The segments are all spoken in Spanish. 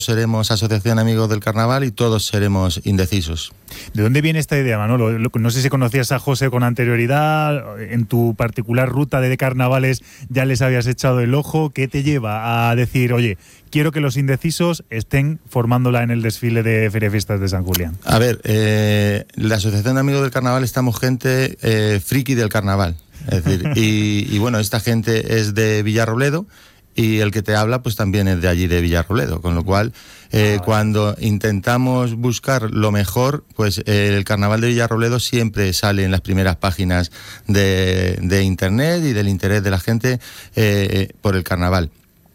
seremos Asociación Amigos del Carnaval y todos seremos indecisos. ¿De dónde viene esta idea, Manolo? No sé si conocías a José con anterioridad, en tu particular ruta de carnavales ya les habías echado el ojo. ¿Qué te lleva a decir, oye, quiero que los indecisos estén formándola en el desfile de Feria y Fiestas de San Julián? A ver, la Asociación Amigos del Carnaval estamos gente friki del carnaval. Es decir, y bueno, esta gente es de Villarrobledo. Y el que te habla pues también es de allí, de Villarrobledo, con lo cual cuando intentamos buscar lo mejor, pues el carnaval de Villarrobledo siempre sale en las primeras páginas de internet y del interés de la gente por el carnaval.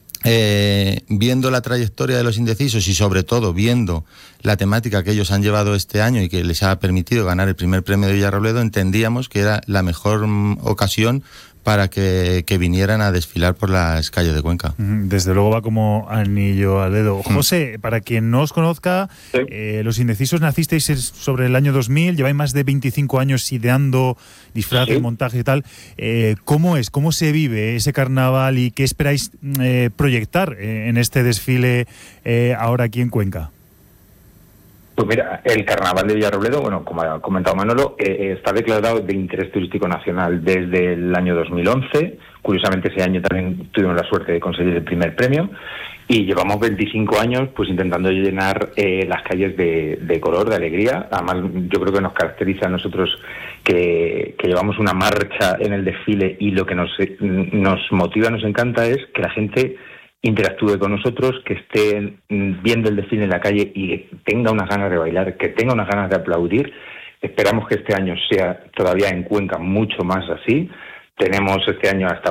Viendo la trayectoria de los indecisos y sobre todo viendo la temática que ellos han llevado este año y que les ha permitido ganar el primer premio de Villarrobledo, entendíamos que era la mejor ocasión para que vinieran a desfilar por las calles de Cuenca. Desde luego va como anillo al dedo. José, para quien no os conozca, Los Indecisos nacisteis sobre el año 2000, lleváis más de 25 años ideando disfraces, montajes y tal. ¿Cómo es? ¿Cómo se vive ese carnaval y qué esperáis proyectar en este desfile ahora aquí en Cuenca? Pues mira, el carnaval de Villarrobledo, bueno, como ha comentado Manolo, está declarado de interés turístico nacional desde el año 2011. Curiosamente ese año también tuvimos la suerte de conseguir el primer premio y llevamos 25 años pues intentando llenar las calles de color, de alegría. Además yo creo que nos caracteriza a nosotros que llevamos una marcha en el desfile y lo que nos motiva, nos encanta es que la gente interactúe con nosotros, que esté viendo el desfile en la calle y tenga unas ganas de bailar, que tenga unas ganas de aplaudir. Esperamos que este año sea todavía en Cuenca mucho más así. Tenemos este año hasta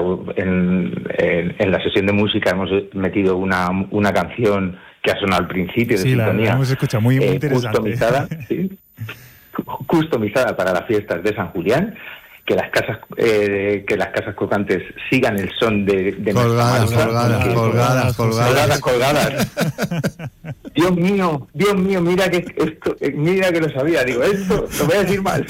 en la sesión de música hemos metido una canción que ha sonado al principio de sintonía. La hemos escuchado, muy interesante. Customizada para las fiestas de San Julián. Que las casas colgantes sigan el son de colgadas. Dios mío, mira que lo sabía. Digo, esto lo voy a decir mal.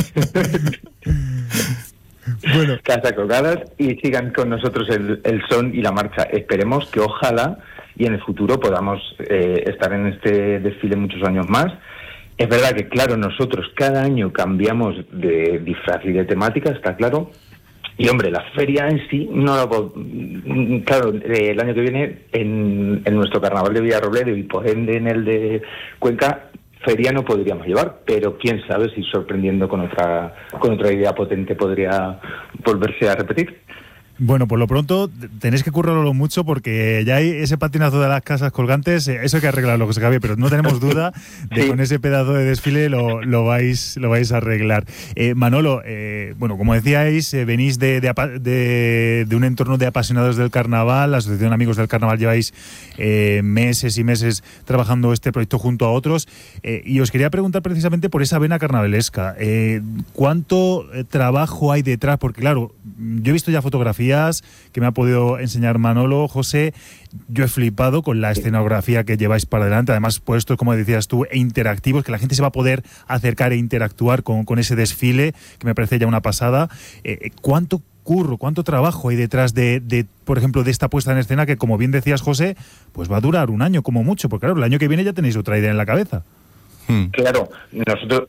Bueno. Casas colgadas y sigan con nosotros el son y la marcha. Esperemos que ojalá y en el futuro podamos estar en este desfile muchos años más. Es verdad que, claro, nosotros cada año cambiamos de disfraz y de temática, está claro. Y, hombre, la feria en sí, claro, el año que viene, en nuestro carnaval de Villarrobledo y por ende en el de Cuenca, feria no podríamos llevar, pero quién sabe si sorprendiendo con otra idea potente podría volverse a repetir. Bueno, por lo pronto tenéis que currarlo mucho porque ya hay ese patinazo de las casas colgantes, eso hay que arreglarlo, José Javier, pero no tenemos duda de que con ese pedazo de desfile lo vais a arreglar. Manolo, bueno, como decíais, venís de un entorno de apasionados del carnaval, la Asociación Amigos del Carnaval lleváis meses y meses trabajando este proyecto junto a otros, y os quería preguntar precisamente por esa vena carnavalesca. ¿Cuánto trabajo hay detrás? Porque claro, yo he visto ya fotografías que me ha podido enseñar Manolo, José. Yo he flipado con la escenografía que lleváis para adelante, además puestos, como decías tú, interactivos, que la gente se va a poder acercar e interactuar con ese desfile, que me parece ya una pasada. ¿Cuánto curro, cuánto trabajo hay detrás de, por ejemplo, de esta puesta en escena que, como bien decías, José, pues va a durar un año como mucho? Porque claro, el año que viene ya tenéis otra idea en la cabeza. Claro, nosotros...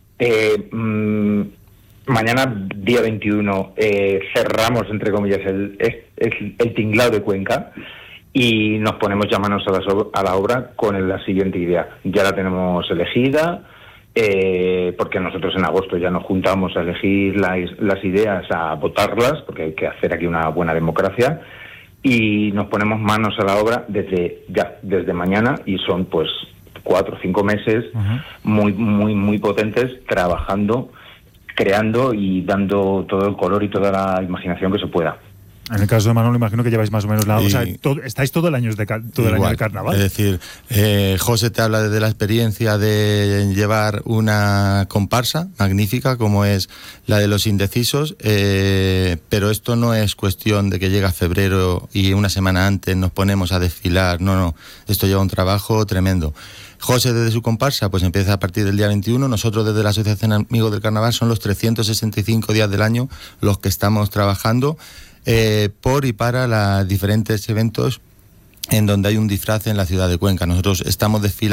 mañana, día 21, cerramos, entre comillas, el tinglado de Cuenca y nos ponemos ya manos a la obra con la siguiente idea. Ya la tenemos elegida, porque nosotros en agosto ya nos juntamos a elegir las ideas, a votarlas, porque hay que hacer aquí una buena democracia, y nos ponemos manos a la obra desde mañana, y son pues 4 o 5 meses muy potentes trabajando, creando y dando todo el color y toda la imaginación que se pueda. En el caso de Manolo, imagino que lleváis más o menos o sea, estáis todo el año de carnaval. Es decir, José te habla desde la experiencia de llevar una comparsa magnífica como es la de Los Indecisos, pero esto no es cuestión de que llega febrero y una semana antes nos ponemos a desfilar, no, esto lleva un trabajo tremendo. José desde su comparsa pues empieza a partir del día 21, nosotros desde la Asociación Amigos del Carnaval son los 365 días del año los que estamos trabajando por y para los diferentes eventos en donde hay un disfraz en la ciudad de Cuenca. Nosotros estamos desfilando